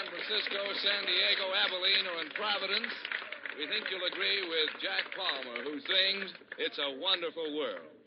San Francisco, San Diego, Abilene, or in Providence, we think you'll agree with Jack Palmer, who sings, "It's a Wonderful World."